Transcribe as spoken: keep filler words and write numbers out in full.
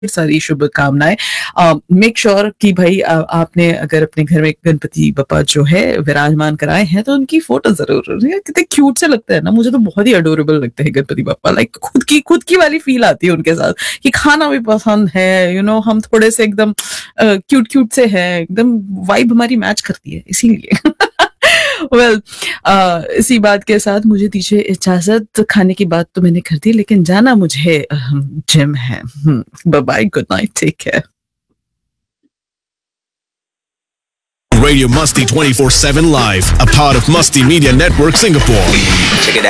सारी शुभकामनाएँ। अ, make sure कि भाई अ, आपने अगर अपने घर में गणपति बप्पा जो है विराजमान कराए हैं, तो उनकी फ़ोटो ज़रूर कितने क्यूट से लगते हैं ना, मुझे तो बहुत ही एडोरेबल लगते हैं गणपति बप्पा। लाइक खुद की खुद की वाली फ़ील आती है उनके साथ कि खाना भी पसंद है, यू नो हम थोड़े से एकदम अ, क्यूट-क्यूट से हैं, एकदम वाइब हमारी मैच करती है इसीलिए। वेल अ, इसी बात के साथ मुझे दीजिए इजाज़त। खाने की बात तो मैंने कर दी, लेकिन जाना मुझे अ, जिम है। हुँ, bye-bye, good night, take care. Radio Musty twenty-four seven Live, a part of Musty Media Network Singapore. Check it out.